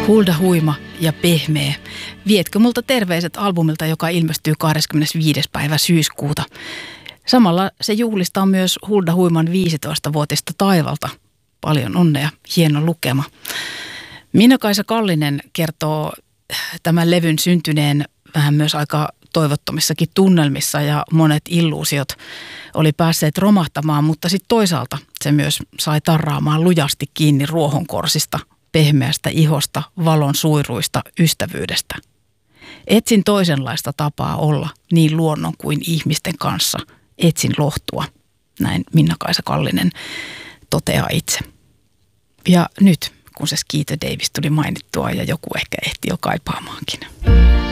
Hulda huima ja pehmeä. Vietkö multa terveiset albumilta, joka ilmestyy 25. päivä syyskuuta. Samalla se juhlistaa myös Hulda huiman 15-vuotista taivalta. Paljon onnea, hieno lukema. Minna-Kaisa Kallinen kertoo tämän levyn syntyneen vähän myös aika toivottomissakin tunnelmissa ja monet illuusiot oli päässeet romahtamaan, mutta sitten toisaalta se myös sai tarraamaan lujasti kiinni ruohonkorsista, pehmeästä ihosta, valon suiruista, ystävyydestä. Etsin toisenlaista tapaa olla niin luonnon kuin ihmisten kanssa. Etsin lohtua. Näin Minna-Kaisa Kallinen toteaa itse. Ja nyt, kun se Skeeter Davis tuli mainittua ja joku ehkä ehti jo kaipaamaankin.